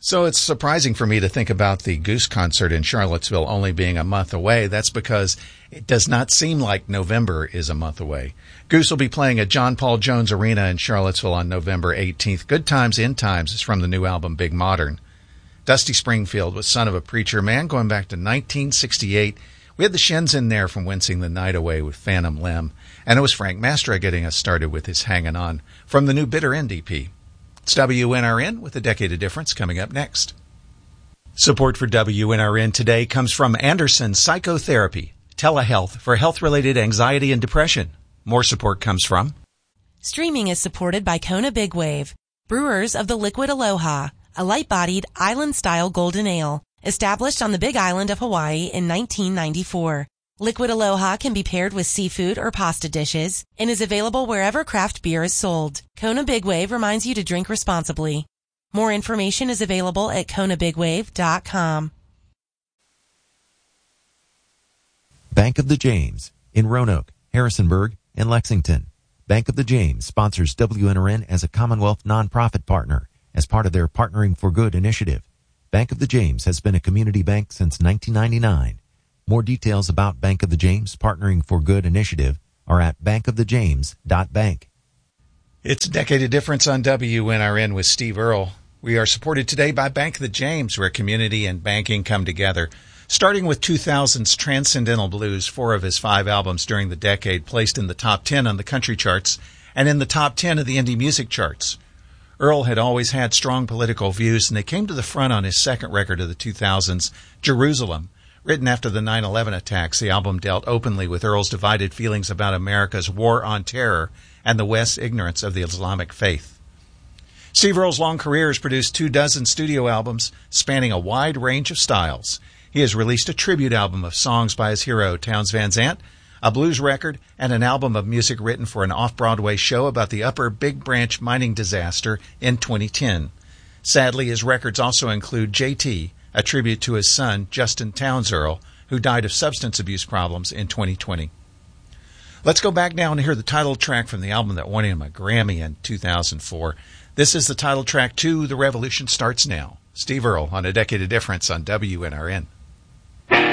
So it's surprising for me to think about the Goose concert in Charlottesville only being a month away. That's because it does not seem like November is a month away. Goose will be playing at John Paul Jones Arena in Charlottesville on November 18th. Good Times, End Times is from the new album Big Modern. Dusty Springfield was Son of a Preacher Man going back to 1968. We had the Shins in there from Wincing the Night Away with Phantom Limb. And it was Frank Mastra getting us started with his Hangin' On from the new Bitter End EP. It's WNRN with a Decade of Difference coming up next. Support for WNRN today comes from Anderson Psychotherapy, telehealth for health-related anxiety and depression. More support comes from Streaming is supported by Kona Big Wave, brewers of the Liquid Aloha, a light-bodied, island-style golden ale, established on the Big Island of Hawaii in 1994. Liquid Aloha can be paired with seafood or pasta dishes and is available wherever craft beer is sold. Kona Big Wave reminds you to drink responsibly. More information is available at konabigwave.com. Bank of the James in Roanoke, Harrisonburg, and Lexington. Bank of the James sponsors WNRN as a Commonwealth nonprofit partner as part of their Partnering for Good initiative. Bank of the James has been a community bank since 1999. More details about Bank of the James Partnering for Good initiative are at bankofthejames.bank. It's a Decade of Difference on WNRN with Steve Earle. We are supported today by Bank of the James, where community and banking come together. Starting with 2000's Transcendental Blues, 4 of his 5 albums during the decade placed in the top 10 on the country charts and in the top 10 of the indie music charts. Earle had always had strong political views, and they came to the front on his second record of the 2000s, Jerusalem. Written after the 9/11 attacks, the album dealt openly with Earle's divided feelings about America's war on terror and the West's ignorance of the Islamic faith. Steve Earle's long career has produced 24 studio albums spanning a wide range of styles. He has released a tribute album of songs by his hero, Townes Van Zandt, a blues record, and an album of music written for an off-Broadway show about the Upper Big Branch mining disaster in 2010. Sadly, his records also include JT, a tribute to his son, Justin Townes Earle, who died of substance abuse problems in 2020. Let's go back now and hear the title track from the album that won him a Grammy in 2004. This is the title track to The Revolution Starts Now. Steve Earle on A Decade of Difference on WNRN.